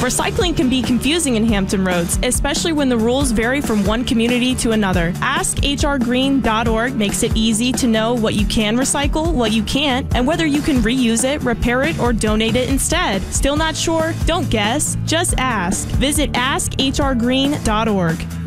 Recycling can be confusing in Hampton Roads, especially when the rules vary from one community to another. AskHRGreen.org makes it easy to know what you can recycle, what you can't, and whether you can reuse it, repair it, or donate it instead. Still not sure? Don't guess. Just ask. Visit AskHRGreen.org.